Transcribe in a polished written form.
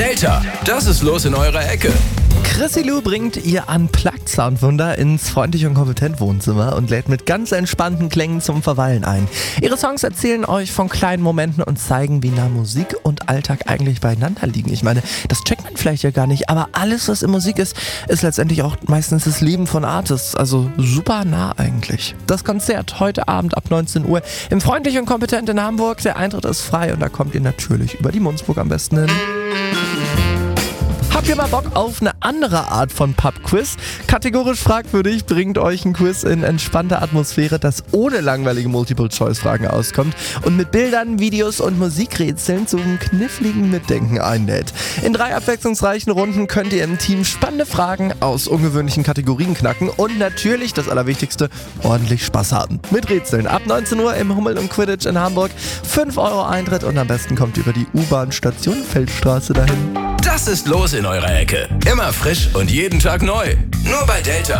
Delta, das ist los in eurer Ecke. Chrissy Lou bringt ihr Unplugged-Soundwunder ins freundlich und kompetent Wohnzimmer und lädt mit ganz entspannten Klängen zum Verweilen ein. Ihre Songs erzählen euch von kleinen Momenten und zeigen, wie nah Musik und Alltag eigentlich beieinander liegen. Ich meine, das checkt man vielleicht ja gar nicht, aber alles, was in Musik ist, ist letztendlich auch meistens das Leben von Artists. Also super nah eigentlich. Das Konzert heute Abend ab 19 Uhr im freundlich und kompetent in Hamburg. Der Eintritt ist frei und da kommt ihr natürlich über die Munzburg am besten hin. Habt ihr mal Bock auf eine andere Art von Pub-Quiz? Kategorisch fragwürdig bringt euch ein Quiz in entspannter Atmosphäre, das ohne langweilige Multiple-Choice-Fragen auskommt und mit Bildern, Videos und Musikrätseln zum kniffligen Mitdenken einlädt. In 3 abwechslungsreichen Runden könnt ihr im Team spannende Fragen aus ungewöhnlichen Kategorien knacken und natürlich, das Allerwichtigste, ordentlich Spaß haben. Mit Rätseln ab 19 Uhr im Hummel und Quidditch in Hamburg. 5 € Eintritt und am besten kommt ihr über die U-Bahn-Station Feldstraße dahin. Das ist los in eurer Ecke. Immer frisch und jeden Tag neu. Nur bei Delta.